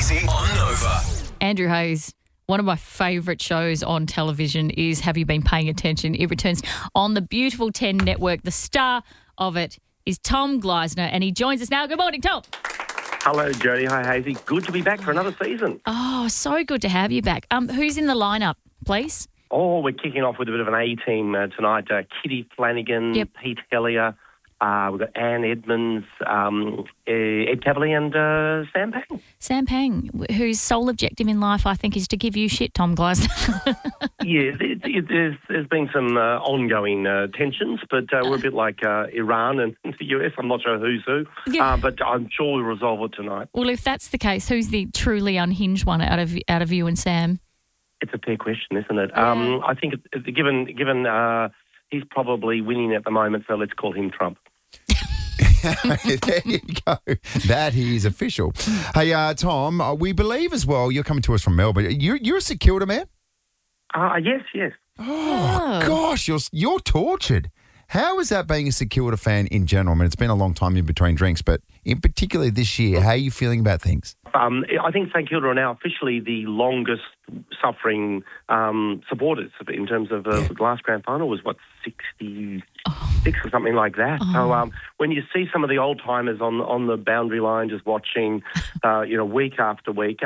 Hazy on Nova. Andrew Hayes, one of my favourite shows on television is Have You Been Paying Attention? It returns on the beautiful 10 network. The star of it is Tom Gleisner, and he joins us now. Good morning, Tom. Hello, Jody. Hi, Hazy. Good to be back for another season. Oh, so good to have you back. Who's in the lineup, please? Oh, we're kicking off with a bit of an A-team tonight. Kitty Flanagan, Yep. Pete Hellier, we've got Anne Edmonds, Ed Cavalier and Sam Pang. Sam Pang, whose sole objective in life, I think, is to give you shit, Tom Gleisner. Yeah, there's been some ongoing tensions, but we're a bit like Iran and the US. I'm not sure who's who, Yeah. but I'm sure we'll resolve it tonight. Well, if that's the case, who's the truly unhinged one out of you and Sam? It's a fair question, isn't it? Yeah. I think given he's probably winning at the moment, so let's call him Trump. There you go. That is official. Hey, Tom, we believe as well, you're coming to us from Melbourne. You're a Security man? Yes. Oh, gosh, you're tortured. How is that being a Security fan in general? I mean, it's been a long time in between drinks, but in particular this year, how are you feeling about things? I think St Kilda are now officially the longest suffering supporters in terms of the last grand final was, 66 or something like that. So when you see some of the old timers on the boundary line just watching, week after week,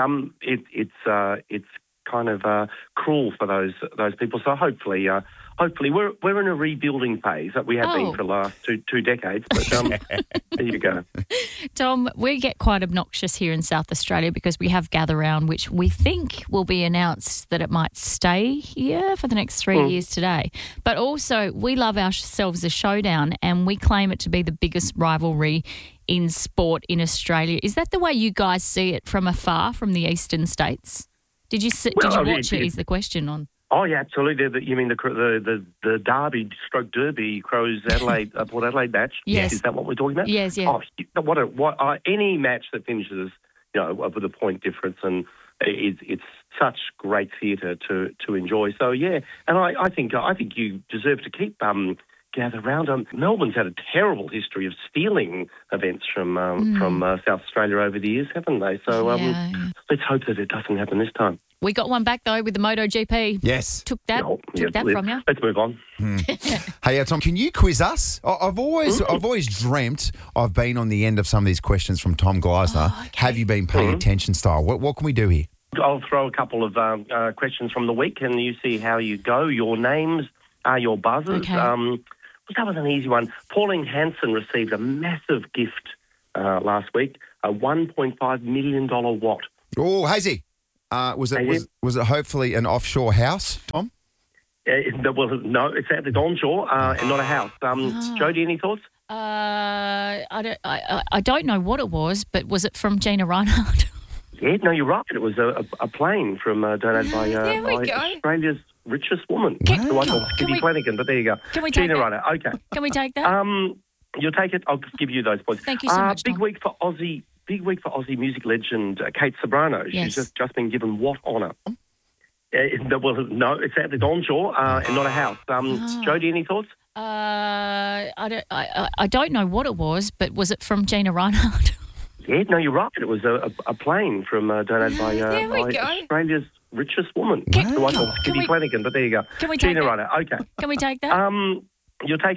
it's kind of cruel for those people. So hopefully we're in a rebuilding phase that we have been for the last two decades. But there you go. Tom, we get quite obnoxious here in South Australia because we have Gather Round, which we think will be announced that it might stay here for the next 3 years today. But also, we love ourselves a showdown, and we claim it to be the biggest rivalry in sport in Australia. Is that the way you guys see it from afar, from the eastern states? Did you watch it? Is the question on? Oh yeah, absolutely. You mean the Derby stroke Derby Crows Adelaide Port Adelaide match? Yes. Is that what we're talking about? Yes, yeah. Oh, any match that finishes, with a point difference, and it's such great theatre to enjoy. So yeah, and I think you deserve to keep Gather Round. Melbourne's had a terrible history of stealing events from South Australia over the years, haven't they? So let's hope that it doesn't happen this time. We got one back, though, with the MotoGP. Yes. Took that from you. Let's move on. Hey, Tom, can you quiz us? I've always dreamt I've been on the end of some of these questions from Tom Gleisner. Oh, okay. Have you been paying attention style? What can we do here? I'll throw a couple of questions from the week, and you see how you go. Your names are your buzzers. Okay. We'll start with an easy one. Pauline Hanson received a massive gift last week, a $1.5 million what? Oh, Hazy. Was it hopefully an offshore house, Tom? No, it's onshore and not a house. Jodie, any thoughts? I don't know what it was, but was it from Gina Reinhardt? Yeah, no, you're right. It was a plane from donated by Australia's richest woman. The one called Kitty Flanagan, but there you go. Can we take Gina that? Reinhardt, okay. Can we take that? You'll take it. I'll give you those points. Thank you so much, Big Tom. week for Aussie music legend Kate Sobrano. Yes. She's just been given what honour? No, it's onshore and not a house. Jodie, any thoughts? I don't know what it was, but was it from Gina Reinhardt? Yeah, no, you're right. It was a plane from donated by Australia's richest woman. The one called Kitty Flanagan, but there you go. Can we take Gina that? Reinhardt, okay. Can we take that? You'll take